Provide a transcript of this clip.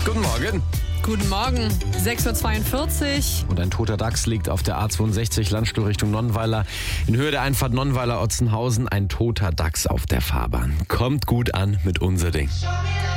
Guten Morgen. Guten Morgen, 6.42 Uhr. Und ein toter Dachs liegt auf der A62 Landstuhl Richtung Nonnweiler. In Höhe der Einfahrt Nonnweiler-Otzenhausen ein toter Dachs auf der Fahrbahn. Kommt gut an mit unser Ding.